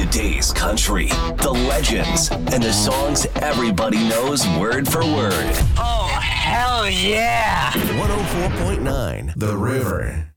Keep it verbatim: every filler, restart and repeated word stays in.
Today's country, the legends, and the songs everybody knows word for word. Oh, hell yeah! one oh four point nine The River.